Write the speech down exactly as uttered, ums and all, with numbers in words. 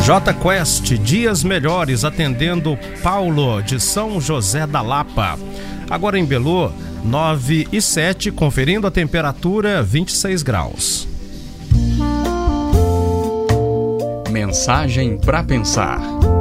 J Quest, dias melhores, atendendo Paulo de São José da Lapa. Agora em Belu, nove e sete, conferindo a temperatura, vinte e seis graus. Mensagem para pensar.